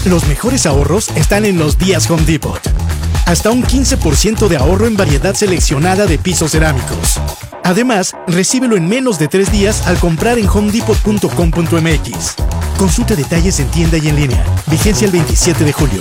Los mejores ahorros están en los días Home Depot. Hasta un 15% de ahorro en variedad seleccionada de pisos cerámicos. Además, recíbelo en menos de 3 días al comprar en homedepot.com.mx. Consulta detalles en tienda y en línea. Vigencia el 27 de julio.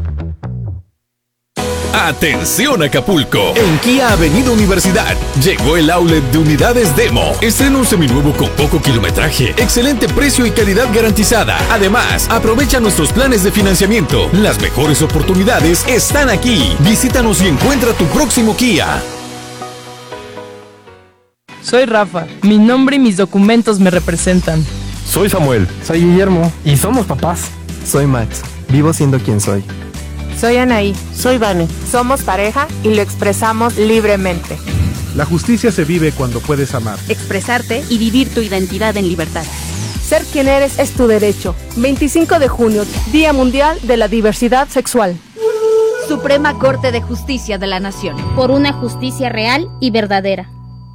¡Atención Acapulco! En Kia Avenida Universidad llegó el outlet de unidades Demo. Estrena un seminuevo con poco kilometraje, excelente precio y calidad garantizada. Además, aprovecha nuestros planes de financiamiento. Las mejores oportunidades están aquí. Visítanos y encuentra tu próximo Kia. Soy Rafa. Mi nombre y mis documentos me representan. Soy Samuel. Soy Guillermo. Y somos papás. Soy Max. Vivo siendo quien soy. Soy Anaí. Soy Vane. Somos pareja y lo expresamos libremente. La justicia se vive cuando puedes amar, expresarte y vivir tu identidad en libertad. Ser quien eres es tu derecho. 25 de junio, Día Mundial de la Diversidad Sexual. Suprema Corte de Justicia de la Nación. Por una justicia real y verdadera.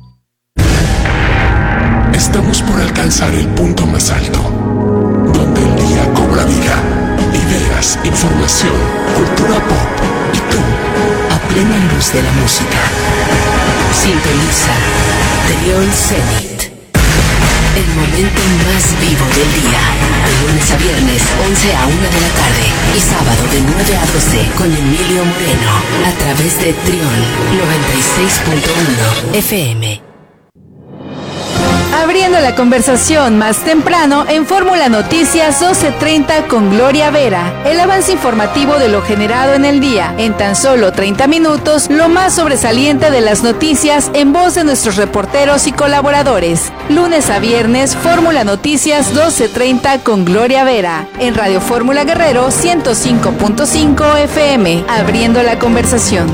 Estamos por alcanzar el punto más alto, donde el día cobra vida. Ideas, información, cultura pop y tú, a plena luz de la música. Sintoniza Trión Zenit. El momento más vivo del día. De lunes a viernes, 11 a 1 de la tarde. Y sábado de 9 a 12 con Emilio Moreno. A través de Trión 96.1 FM. Abriendo la conversación más temprano en Fórmula Noticias 12:30 con Gloria Vera. El avance informativo de lo generado en el día. En tan solo 30 minutos, lo más sobresaliente de las noticias en voz de nuestros reporteros y colaboradores. Lunes a viernes, Fórmula Noticias 12:30 con Gloria Vera. En Radio Fórmula Guerrero 105.5 FM. Abriendo la conversación.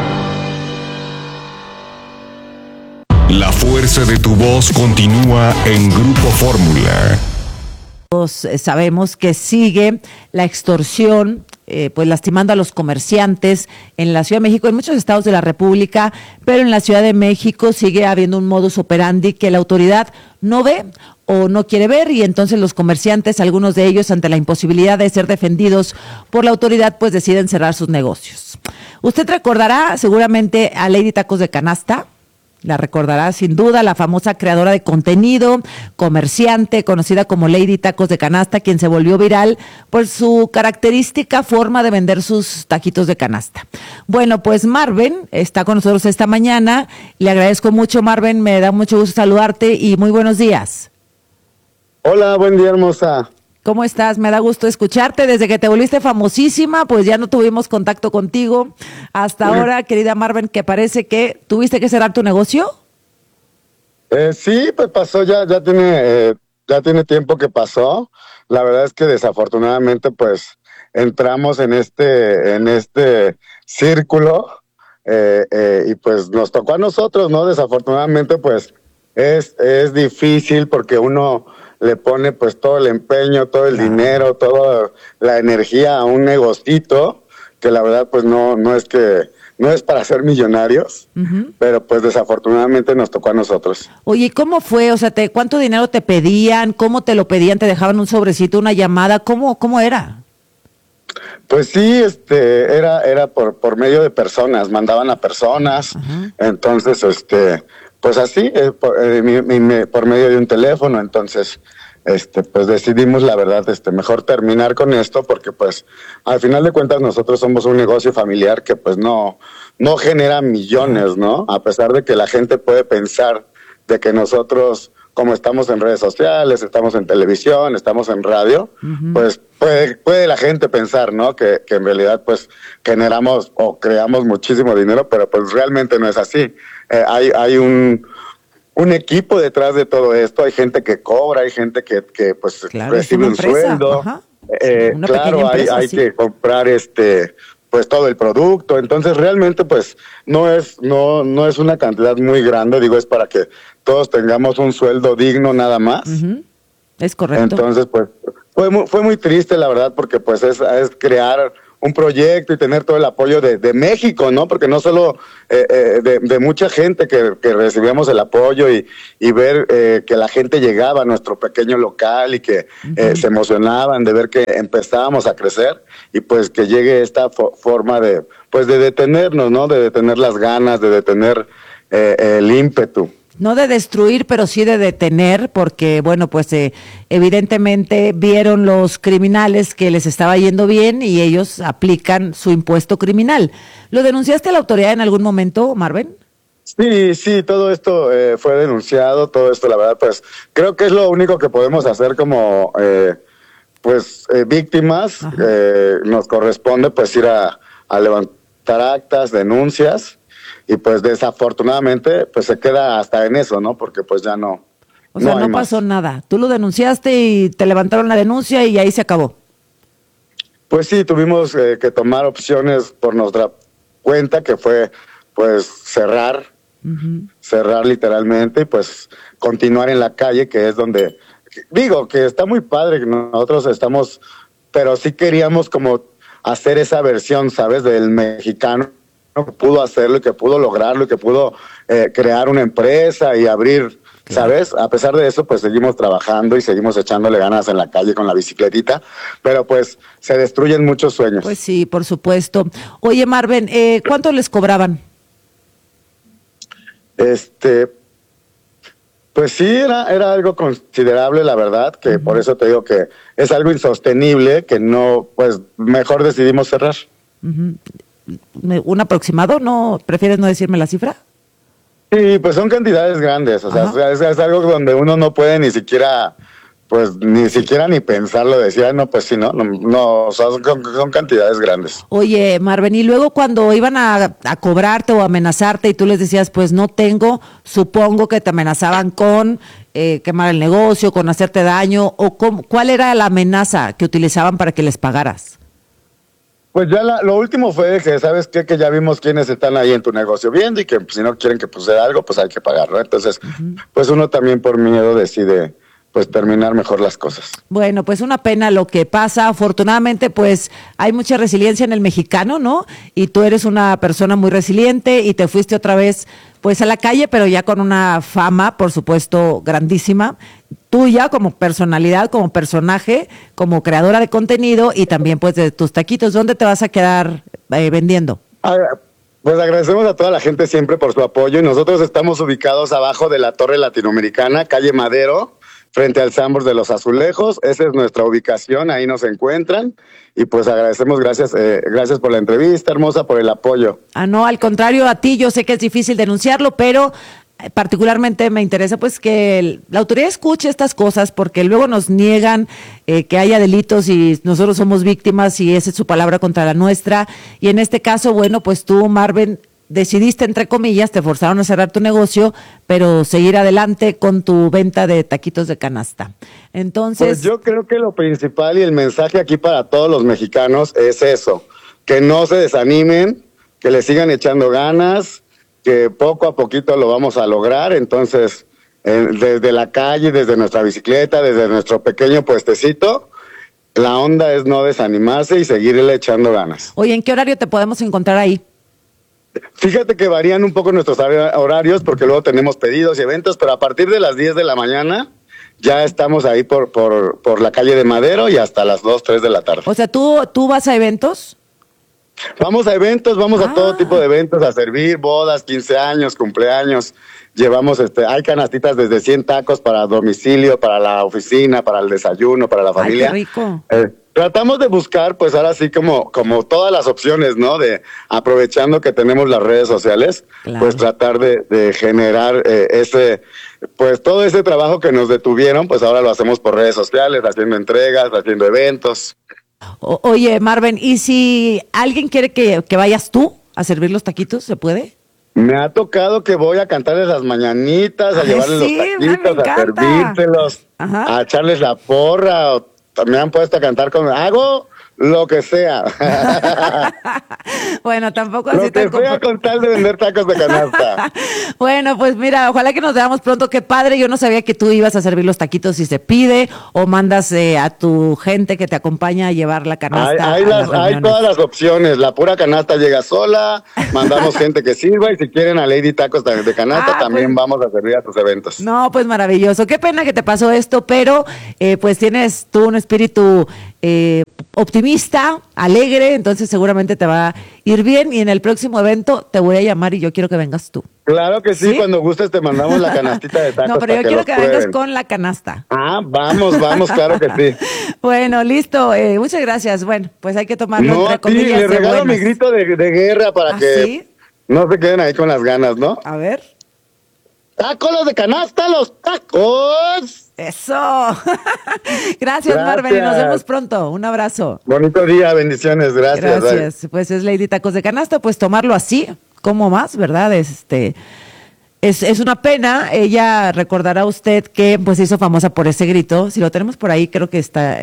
La fuerza de tu voz continúa en Grupo Fórmula. Todos sabemos que sigue la extorsión, pues lastimando a los comerciantes en la Ciudad de México, en muchos estados de la República, pero en la Ciudad de México sigue habiendo un modus operandi que la autoridad no ve o no quiere ver, y entonces los comerciantes, algunos de ellos, ante la imposibilidad de ser defendidos por la autoridad, pues deciden cerrar sus negocios. Usted recordará seguramente a Lady Tacos de Canasta. La recordará sin duda, la famosa creadora de contenido, comerciante, conocida como Lady Tacos de Canasta, quien se volvió viral por su característica forma de vender sus taquitos de canasta. Bueno, pues Marven está con nosotros esta mañana. Le agradezco mucho, Marven, me da mucho gusto saludarte y muy buenos días. Hola, buen día, hermosa. ¿Cómo estás? Me da gusto escucharte. Desde que te volviste famosísima, pues ya no tuvimos contacto contigo. Hasta ahora, querida Marven, que parece que tuviste que cerrar tu negocio. Sí, pues pasó, ya tiene tiempo que pasó. La verdad es que desafortunadamente, pues, entramos en este círculo y pues nos tocó a nosotros, ¿no? Desafortunadamente, pues, es difícil porque uno le pone pues todo el empeño, todo el dinero, toda la energía a un negocito que la verdad pues no es para ser millonarios, pero pues desafortunadamente nos tocó a nosotros. Oye, ¿cómo fue? O sea, ¿cuánto dinero te pedían? ¿Cómo te lo pedían? ¿Te dejaban un sobrecito, una llamada? ¿Cómo era? Pues sí, era por medio de personas, mandaban a personas, entonces pues así, por medio de un teléfono, entonces, pues decidimos, la verdad, mejor terminar con esto, porque pues, al final de cuentas, nosotros somos un negocio familiar que pues no genera millones, ¿no? A pesar de que la gente puede pensar de que nosotros, como estamos en redes sociales, estamos en televisión, estamos en radio, pues puede la gente pensar, ¿no? Que en realidad, pues, generamos o creamos muchísimo dinero, pero pues realmente no es así. Hay un equipo detrás de todo esto, hay gente que cobra, hay gente que pues recibe un sueldo, claro, hay que comprar pues todo el producto, entonces realmente pues no es una cantidad muy grande, digo, es para que todos tengamos un sueldo digno nada más. Es correcto. Entonces pues fue muy triste, la verdad, porque pues es crear un proyecto y tener todo el apoyo de México, ¿no? Porque no solo de mucha gente que recibíamos el apoyo y ver que la gente llegaba a nuestro pequeño local y que se emocionaban de ver que empezábamos a crecer y pues que llegue esta forma de detenernos, ¿no? De detener las ganas, de detener el ímpetu. No de destruir, pero sí de detener, porque, bueno, pues evidentemente vieron los criminales que les estaba yendo bien y ellos aplican su impuesto criminal. ¿Lo denunciaste a la autoridad en algún momento, Marvin? Sí, todo esto fue denunciado, todo esto, la verdad, pues creo que es lo único que podemos hacer como, víctimas. Nos corresponde, pues, ir a levantar actas, denuncias. Y pues desafortunadamente pues se queda hasta en eso, ¿no? Porque pues ya no. O sea, no pasó nada. Tú lo denunciaste y te levantaron la denuncia y ahí se acabó. Pues sí, tuvimos que tomar opciones por nuestra cuenta, que fue pues cerrar literalmente y pues continuar en la calle, que es donde, digo, que está muy padre que nosotros estamos, pero sí queríamos como hacer esa versión, ¿sabes? Del mexicano que pudo hacerlo y que pudo lograrlo y que pudo crear una empresa y abrir, ¿sabes? A pesar de eso, pues seguimos trabajando y seguimos echándole ganas en la calle con la bicicletita, pero pues se destruyen muchos sueños. Pues sí, por supuesto. Oye, Marvin, ¿cuánto les cobraban? Pues sí, era algo considerable, la verdad, que por eso te digo que es algo insostenible, que no, pues mejor decidimos cerrar. ¿Un aproximado? ¿No prefieres no decirme la cifra? Sí, pues son cantidades grandes, o sea, es algo donde uno no puede ni siquiera ni pensarlo, decir, no, pues sí, no, o sea, son cantidades grandes. Oye, Marvin, y luego cuando iban a cobrarte o amenazarte y tú les decías, pues no tengo, supongo que te amenazaban con quemar el negocio, con hacerte daño, o ¿cuál era la amenaza que utilizaban para que les pagaras? Pues ya lo último fue que, ¿sabes qué? Que ya vimos quiénes están ahí en tu negocio viendo y que si no quieren que suceda algo, pues hay que pagarlo. Entonces, pues uno también por miedo decide pues terminar mejor las cosas. Bueno, pues una pena lo que pasa. Afortunadamente, pues hay mucha resiliencia en el mexicano, ¿no? Y tú eres una persona muy resiliente y te fuiste otra vez pues a la calle, pero ya con una fama, por supuesto, grandísima, tuya como personalidad, como personaje, como creadora de contenido y también pues de tus taquitos. ¿Dónde te vas a quedar vendiendo? Pues agradecemos a toda la gente siempre por su apoyo y nosotros estamos ubicados abajo de la Torre Latinoamericana, calle Madero, frente al Sanborns de los Azulejos. Esa es nuestra ubicación, ahí nos encuentran y pues agradecemos, gracias por la entrevista, hermosa, por el apoyo. No, al contrario, a ti, yo sé que es difícil denunciarlo, pero particularmente me interesa pues que la autoridad escuche estas cosas porque luego nos niegan que haya delitos y nosotros somos víctimas y esa es su palabra contra la nuestra y en este caso, bueno, pues tú, Marvin, decidiste, entre comillas, te forzaron a cerrar tu negocio, pero seguir adelante con tu venta de taquitos de canasta. Entonces, pues yo creo que lo principal y el mensaje aquí para todos los mexicanos es eso, que no se desanimen, que le sigan echando ganas, que poco a poquito lo vamos a lograr. Entonces, desde la calle, desde nuestra bicicleta, desde nuestro pequeño puestecito, la onda es no desanimarse y seguirle echando ganas. Oye, ¿en qué horario te podemos encontrar ahí? Fíjate que varían un poco nuestros horarios porque luego tenemos pedidos y eventos, pero a partir de las 10 de la mañana ya estamos ahí por la calle de Madero y hasta las 2, 3 de la tarde. O sea, ¿tú vas a eventos? Vamos a eventos, vamos a todo tipo de eventos, a servir bodas, 15 años, cumpleaños. Llevamos, hay canastitas desde 100 tacos para domicilio, para la oficina, para el desayuno, para la familia. ¡Ay, qué rico! Tratamos de buscar, pues ahora sí como todas las opciones, ¿no? De aprovechando que tenemos las redes sociales, claro, pues tratar de generar pues todo ese trabajo que nos detuvieron, pues ahora lo hacemos por redes sociales, haciendo entregas, haciendo eventos. Oye, Marvin, ¿y si alguien quiere que vayas tú a servir los taquitos, se puede? Me ha tocado que voy a cantarles las mañanitas, a llevarles los taquitos, a servírselos, a echarles la porra, o me han puesto a cantar lo que sea. Bueno, tampoco así lo que sea con tal de vender tacos de canasta. Bueno, pues mira, ojalá que nos veamos pronto. Qué padre, yo no sabía que tú ibas a servir los taquitos si se pide, o mandas a tu gente que te acompaña a llevar la canasta. Hay todas las opciones. La pura canasta llega sola, mandamos gente que sirva, y si quieren a Lady Tacos de canasta, también vamos a servir a tus eventos. No, pues maravilloso. Qué pena que te pasó esto, pero pues tienes tú un espíritu optimista, alegre, entonces seguramente te va a ir bien, y en el próximo evento te voy a llamar y yo quiero que vengas tú. Claro que sí, cuando gustes te mandamos la canastita de tacos. No, pero yo quiero que vengas con la canasta. Vamos, claro que sí. Bueno, listo, muchas gracias. Bueno, pues hay que tomarlo entre comillas. Sí, le regalo mi grito de guerra para que ¿sí? No se queden ahí con las ganas, ¿no? A ver. ¡Tacos de canasta, los tacos! ¡Eso! Gracias, Marvel, y nos vemos pronto. Un abrazo. Bonito día, bendiciones, gracias. Gracias. Pues es Lady Tacos de Canasta, pues tomarlo así, como más, ¿verdad? Es una pena. Ella recordará usted que pues se hizo famosa por ese grito. Si lo tenemos por ahí, creo que está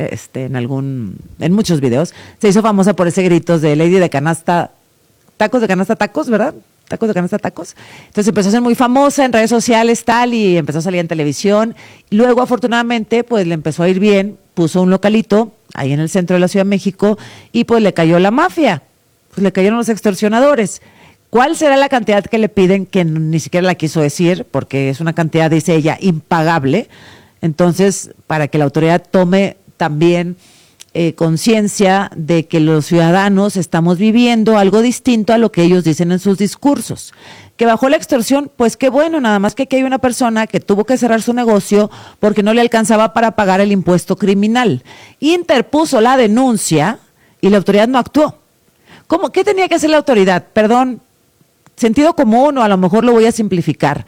en muchos videos. Se hizo famosa por ese grito de Lady de Canasta, tacos de canasta, tacos, ¿verdad? Tacos de canasta, tacos. Entonces empezó a ser muy famosa en redes sociales, tal, y empezó a salir en televisión. Luego, afortunadamente, pues le empezó a ir bien, puso un localito ahí en el centro de la Ciudad de México, y pues le cayó la mafia, pues le cayeron los extorsionadores. ¿Cuál será la cantidad que le piden? Que ni siquiera la quiso decir, porque es una cantidad, dice ella, impagable. Entonces, para que la autoridad tome también conciencia de que los ciudadanos estamos viviendo algo distinto a lo que ellos dicen en sus discursos. Que bajó la extorsión, pues qué bueno, nada más que aquí hay una persona que tuvo que cerrar su negocio porque no le alcanzaba para pagar el impuesto criminal. Interpuso la denuncia y la autoridad no actuó. ¿Cómo? ¿Qué tenía que hacer la autoridad? Perdón, sentido común, o a lo mejor lo voy a simplificar.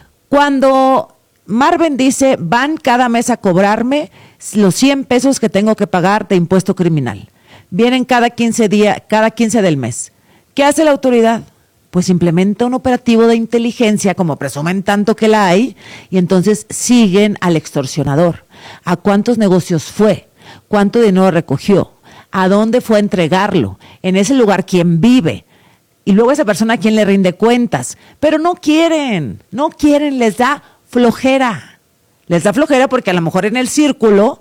Cuando Marvin dice, van cada mes a cobrarme los 100 pesos que tengo que pagar de impuesto criminal. Vienen cada 15 del mes. ¿Qué hace la autoridad? Pues implementa un operativo de inteligencia, como presumen tanto que la hay, y entonces siguen al extorsionador. ¿A cuántos negocios fue? ¿Cuánto dinero recogió? ¿A dónde fue a entregarlo? En ese lugar, ¿quién vive? Y luego esa persona, ¿a quién le rinde cuentas? Pero no quieren, les da flojera. Les da flojera porque a lo mejor en el círculo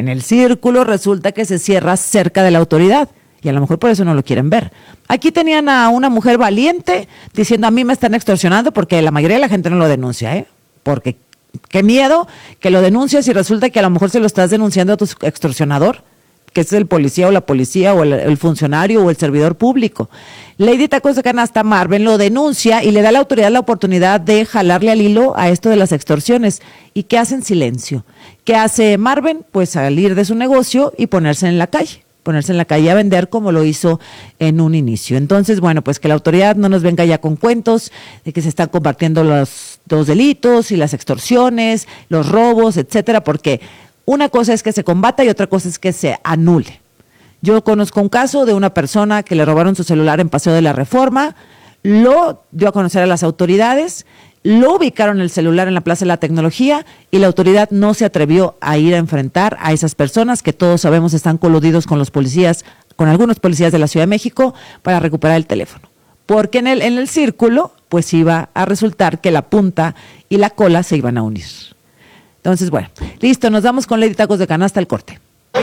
resulta que se cierra cerca de la autoridad, y a lo mejor por eso no lo quieren ver. Aquí tenían a una mujer valiente diciendo, a mí me están extorsionando, porque la mayoría de la gente no lo denuncia, porque qué miedo que lo denuncias y resulta que a lo mejor se lo estás denunciando a tu extorsionador, que es el policía o la policía o el funcionario o el servidor público. Lady Tacos de Canasta, Marvin, lo denuncia y le da a la autoridad la oportunidad de jalarle al hilo a esto de las extorsiones. ¿Y qué hace en silencio? ¿Qué hace Marvin? Pues salir de su negocio y ponerse en la calle a vender, como lo hizo en un inicio. Entonces, bueno, pues que la autoridad no nos venga ya con cuentos de que se están compartiendo los delitos y las extorsiones, los robos, etcétera, porque una cosa es que se combata y otra cosa es que se anule. Yo conozco un caso de una persona que le robaron su celular en Paseo de la Reforma, lo dio a conocer a las autoridades, lo ubicaron el celular en la Plaza de la Tecnología y la autoridad no se atrevió a ir a enfrentar a esas personas que todos sabemos están coludidos con los policías, con algunos policías de la Ciudad de México, para recuperar el teléfono. Porque en el círculo, pues iba a resultar que la punta y la cola se iban a unir. Entonces, bueno, listo, nos vamos con Lady Tacos de Canasta al corte.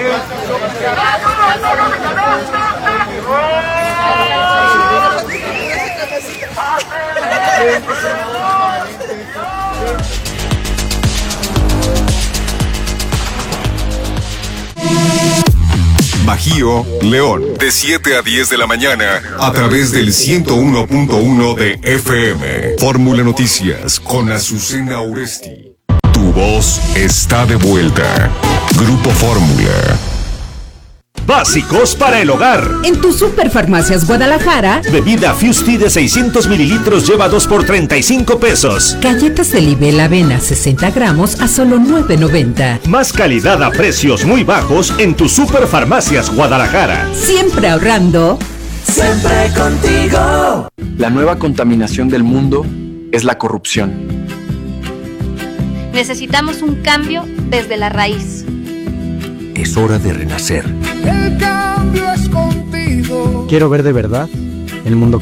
Bajío, León, de 7 a 10 de la mañana, a través del 101.1 de FM. Fórmula Noticias, con Azucena Oresti. Tu voz está de vuelta. Grupo Fórmula. Básicos para el hogar. En tu Superfarmacias Guadalajara, bebida Fusti de 600 mililitros lleva 2 por 35 pesos. Galletas de Libel Avena 60 gramos a solo $9.90. Más calidad a precios muy bajos en tu Superfarmacias Guadalajara. Siempre ahorrando. Siempre contigo. La nueva contaminación del mundo es la corrupción. Necesitamos un cambio desde la raíz. Es hora de renacer. El cambio es contigo. Quiero ver de verdad el mundo